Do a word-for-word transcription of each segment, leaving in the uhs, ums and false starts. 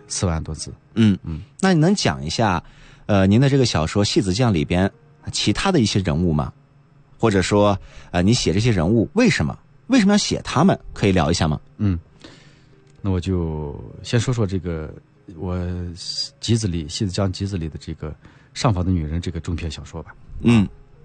四万多字。 嗯嗯，那你能讲一下，呃，您的这个小说《戏子将》里边其他的一些人物吗？或者说，呃，你写这些人物为什么为什么要写他们？可以聊一下吗？ 嗯，那我就先说说这个我集子里《戏子将》集子里的这个上访的女人这个中篇小说吧。 嗯，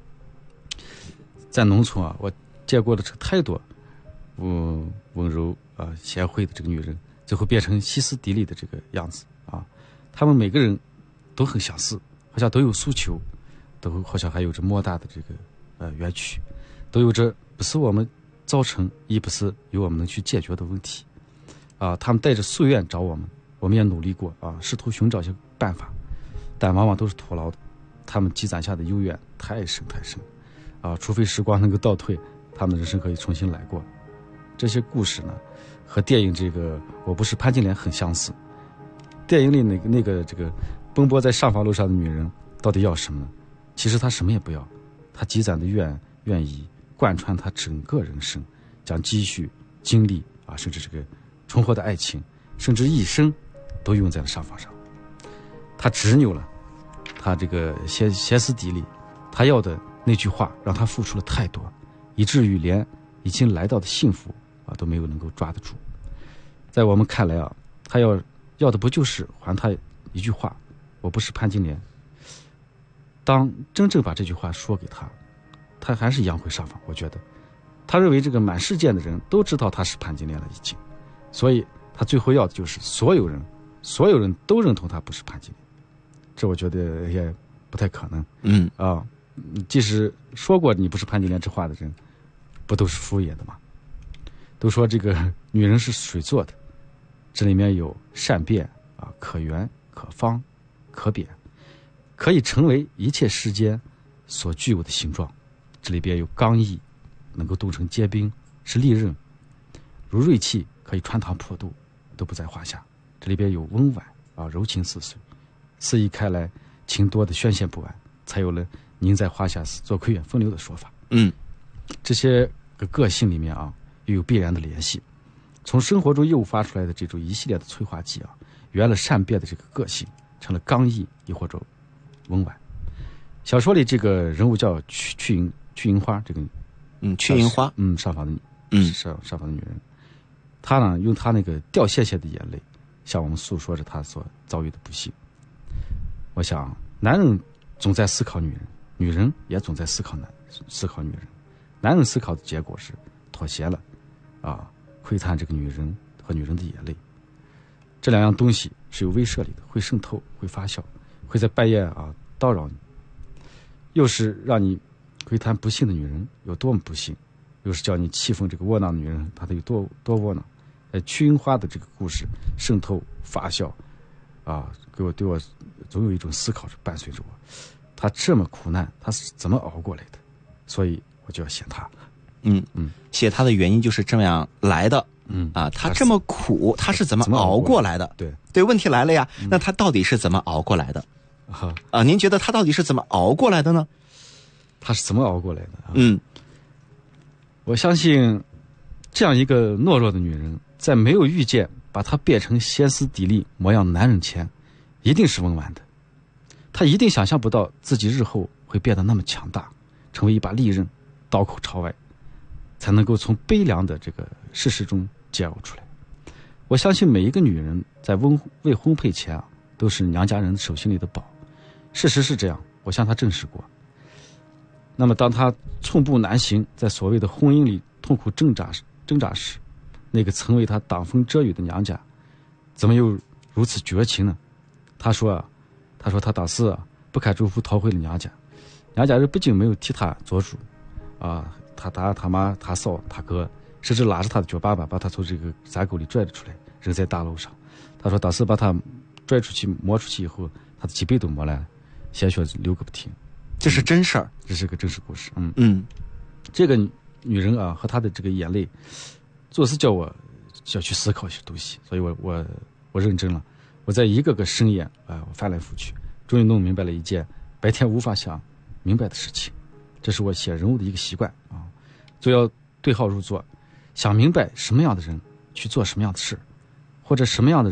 在农村啊，我见过的太多，嗯，温柔啊、贤惠的这个女人，最后变成歇斯底里的这个样子啊。她们每个人都很相似，好像都有诉求，都好像还有着莫大的这个呃冤屈，都有着不是我们造成，亦不是由我们能去解决的问题啊。他们带着夙愿找我们，我们也努力过啊，试图寻找一些办法，但往往都是徒劳的。他们积攒下的幽怨太深太深啊，除非时光能够倒退，他们的人生可以重新来过。这些故事呢，和电影这个《我不是潘金莲》很相似。电影里那个那个这个奔波在上访路上的女人到底要什么呢？其实她什么也不要，她积攒的怨怨意贯穿她整个人生，将积蓄、精力啊，甚至这个重获的爱情，甚至一生，都用在了上访上。她执拗了，她这个歇歇斯底里，她要的那句话让她付出了太多，以至于连已经来到的幸福啊都没有能够抓得住。在我们看来啊，她要要的不就是还她一句话，我不是潘金莲。当真正把这句话说给她，她还是扬回上访。我觉得她认为这个满世界的人都知道她是潘金莲了已经，所以她最后要的就是所有人所有人都认同她不是潘金莲。这我觉得也不太可能。 嗯啊，即使说过你不是潘金莲这话的人，不都是敷衍的吗？都说这个女人是水做的，这里面有善变啊，可圆可方可扁，可以成为一切世间所具有的形状。这里边有刚毅，能够冻成结冰，是利刃，如锐器可以穿膛破肚，都不在话下。这里边有温婉啊，柔情似水，肆意开来，情多的宣泄不完，才有了您在华夏做窥远风流的说法。 嗯， 这些个个性里面啊，又有必然的联系。从生活中诱发出来的这种一系列的催化剂啊，原了善变的这个个性，成了刚毅亦或者温婉。小说里这个人物叫曲曲银曲银花，这个嗯曲银花， 嗯上访的嗯上上访的女人，她呢用她那个掉谢谢的眼泪，向我们诉说着她所遭遇的不幸。我想，男人总在思考女人，女人也总在思考男思考女人。男人思考的结果是妥协了，啊，窥探这个女人和女人的眼泪。这两样东西是有威慑力的，会渗透，会发酵，会在半夜啊叨扰你。又是让你窥探不幸的女人有多么不幸，又是叫你气愤这个窝囊的女人她得有多多窝囊。在曲银花的这个故事渗透发酵，啊，给我对我总有一种思考是伴随着我。她这么苦难，她是怎么熬过来的？所以我就要写她。 嗯嗯，写她的原因就是这么样来的。 嗯啊，她这么苦，她是怎么熬过来的？ 对对，问题来了呀，嗯、那她到底是怎么熬过来的？ 啊啊，您觉得她到底是怎么熬过来的呢？ 她是怎么熬过来的？啊、 嗯， 我相信这样一个懦弱的女人，在没有遇见把她变成歇斯底里模样的男人前，一定是温婉的。她一定想象不到自己日后会变得那么强大，成为一把利刃，刀口朝外，才能够从悲凉的这个事实中解耦出来。我相信每一个女人在温未婚配前啊，都是娘家人手心里的宝。事实是这样，我向她证实过。那么当她寸步难行，在所谓的婚姻里痛苦挣扎挣扎时，那个曾为她挡风遮雨的娘家，怎么又如此绝情呢？她说啊，她说她当时啊不堪重负逃回了娘家，娘家人不仅没有替她做主，啊，他他他妈他嫂他哥，甚至拉着他的脚爸爸把他从这个山沟里拽了出来，扔在大路上。他说当时把他拽出去摸出去以后，他的脊背都磨烂了，鲜血流个不停。 这是真事儿、嗯， 这是个真实故事。嗯嗯， 这个女人啊和她的这个眼泪，做事叫我要去思考一些东西，所以我我我认真了。我在一个个深夜啊，我翻来覆去，终于弄明白了一件白天无法想明白的事情。这是我写人物的一个习惯啊，就要对号入座，想明白什么样的人去做什么样的事，或者什么样的人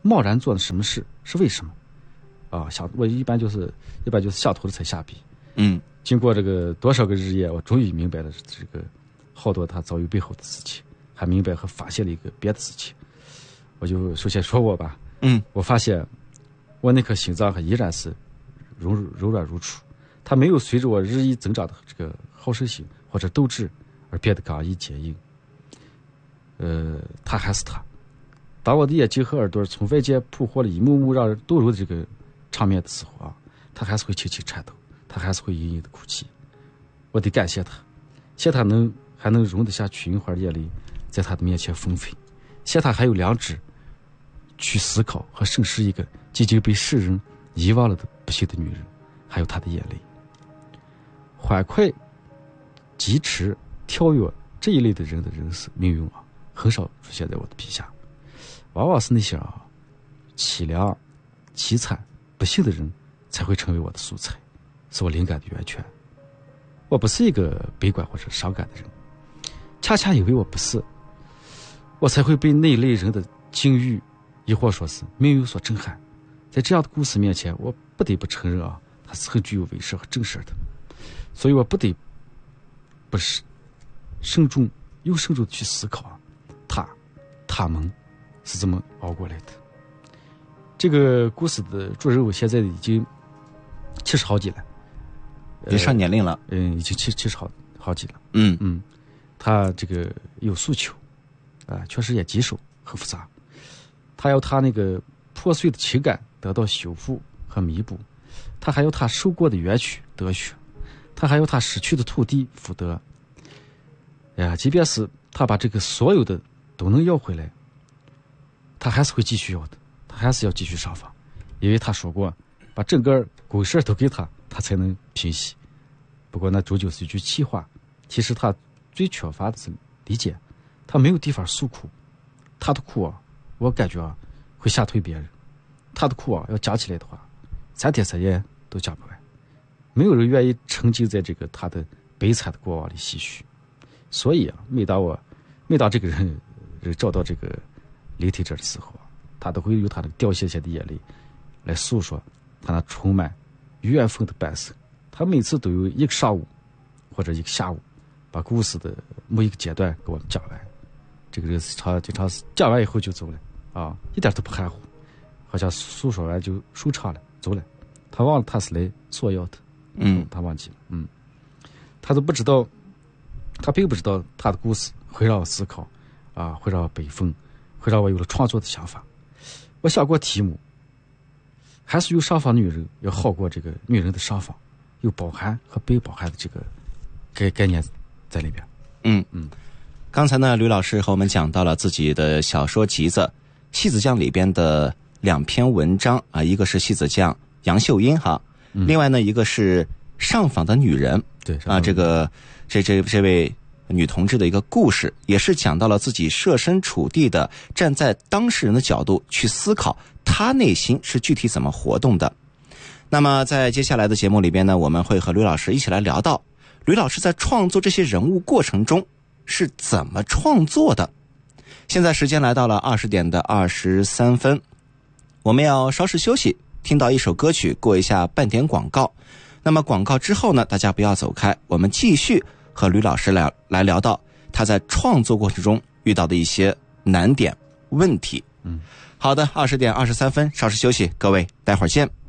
贸然做了什么事是为什么？啊，下我一般就是一般就是下头了才下笔。 嗯， 经过这个多少个日夜，我终于明白了这个好多他遭遇背后的事情，还明白和发现了一个别的事情。我就首先说我吧， 嗯， 我发现我那颗心脏还依然是柔柔软如初，它没有随着我日益增长的这个好胜心或者斗志而变得刚毅坚硬。呃，他还是他。当我的眼睛和耳朵从外界捕获了一幕幕让人动容的这个场面的时候啊，他还是会轻轻颤抖，他还是会隐隐的哭泣。我得感谢他，谢他能还能容得下群花的眼泪在他的面前纷飞，谢他还有良知去思考和审视一个几经被世人遗忘了的不幸的女人，还有她的眼泪。欢快、疾驰、跳跃这一类的人的人生命运啊，很少出现在我的笔下，往往是那些啊凄凉、凄惨、不幸的人才会成为我的素材，是我灵感的源泉。我不是一个悲观或者伤感的人，恰恰因为我不是，我才会被那一类人的境遇，亦或说是命运所震撼。在这样的故事面前，我不得不承认啊，它是很具有威慑和震慑的。所以我不得不是慎重又慎重的去思考啊，他他们是怎么熬过来的。这个故事的主人公现在已经七十好几了， 也上年龄了， 嗯，已经七七十好好几了， 嗯嗯，他这个有诉求，啊、呃，确实也棘手很复杂，他要他那个破碎的情感得到修复和弥补，他还要他受过的冤屈得雪，他还要他失去的土地福德。哎呀，即便是他把这个所有的都能要回来，他还是会继续要的，他还是要继续上访，因为他说过，把整个公事都给他，他才能平息。不过那终究是一句气话，其实他最缺乏的是理解，他没有地方诉苦，他的苦啊，我感觉啊会吓退别人，他的苦啊要讲起来的话，三天三夜都讲不完，没有人愿意沉浸在这个他的悲惨的过往里唏嘘。所以啊，每当我每当这个人人找到这个聆听者的时候啊，他都会用他的掉下来的眼泪来诉说他那充满怨愤的半生。他每次都有一个上午或者一个下午把故事的某一个阶段给我们讲完。这个人他经常是讲完以后就走了啊，一点都不含糊，好像诉说完就收场了，走了。他忘了他是来索要的， 嗯， 他忘记了，嗯，他都不知道，他并不知道他的故事会让我思考啊，会让我悲愤，会让我有了创作的想法。我想过题目，还是有上访女人要好过这个女人的上访，有包含和被包含的这个概概念在里边。 嗯嗯，刚才呢，吕老师和我们讲到了自己的小说集子《戏子酱》里边的两篇文章啊，一个是戏子酱杨秀英哈，嗯、另外呢一个是上访的女人， 对啊，这个这这这位女同志的一个故事，也是讲到了自己设身处地的站在当事人的角度去思考她内心是具体怎么活动的。那么在接下来的节目里边呢，我们会和吕老师一起来聊到吕老师在创作这些人物过程中是怎么创作的。现在时间来到了二十点的二十三分，我们要稍事休息，听到一首歌曲，过一下半点广告。那么广告之后呢，大家不要走开，我们继续和吕老师来来聊到他在创作过程中遇到的一些难点问题。 嗯， 好的，二十点二十三分，稍事休息，各位待会儿见。